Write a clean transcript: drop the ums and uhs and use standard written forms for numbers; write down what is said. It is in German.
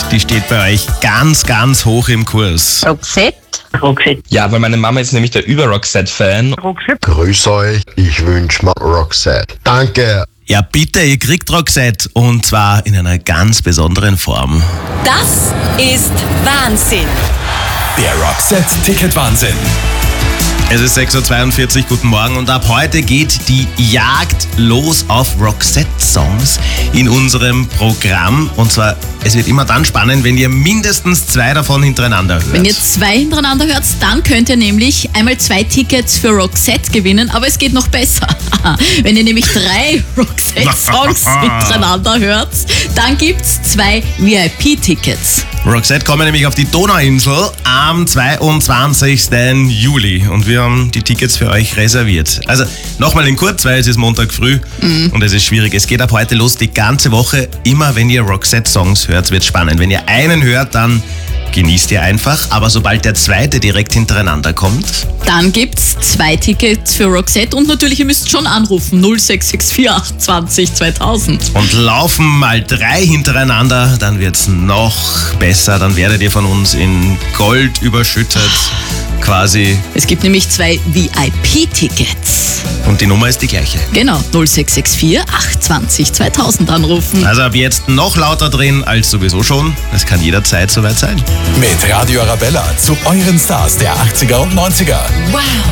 die steht bei euch ganz, ganz hoch im Kurs. Roxette. Ja, weil meine Mama ist nämlich der Über-Roxette-Fan. Grüß euch, ich wünsche mir Roxette. Danke. Ja, bitte, ihr kriegt Roxette und zwar in einer ganz besonderen Form. Das ist Wahnsinn. Der Roxette-Ticket-Wahnsinn. Es ist 6.42 Uhr, guten Morgen und ab heute geht die Jagd los auf Roxette-Songs in unserem Programm. Und zwar, es wird immer dann spannend, wenn ihr mindestens 2 davon hintereinander hört. Wenn ihr 2 hintereinander hört, dann könnt ihr nämlich einmal 2 Tickets für Roxette gewinnen, aber es geht noch besser. Wenn ihr nämlich 3 Roxette-Songs hintereinander hört, dann gibt's 2 VIP-Tickets. Roxette kommen nämlich auf die Donauinsel am 22. Juli und wir haben die Tickets für euch reserviert. Also nochmal in kurz, weil es ist Montag früh und es ist schwierig. Es geht ab heute los die ganze Woche. Immer wenn ihr Roxette-Songs hört, wird spannend. Wenn ihr einen hört, dann genießt ihr einfach. Aber sobald der zweite direkt hintereinander kommt, dann gibt's 2 Tickets für Roxette und natürlich, ihr müsst schon anrufen. 0664 820 2000. und laufen mal 3 hintereinander, dann wird's noch besser. Dann werdet ihr von uns in Gold überschüttet. Quasi. Es gibt nämlich 2 VIP-Tickets. Und die Nummer ist die gleiche. Genau, 0664 820 2000 anrufen. Also ab jetzt noch lauter drin als sowieso schon. Es kann jederzeit soweit sein. Mit Radio Arabella zu euren Stars der 80er und 90er. Wow.